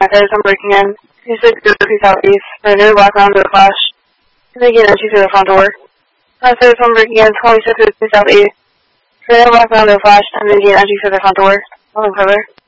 said, I'm breaking in. He said, go to southeast. I knew black around the flash. And again, entry through the front door. I said, I'm breaking in. 26 to southeast. I knew black around the flash. And again, entry through the front door. Nothing further.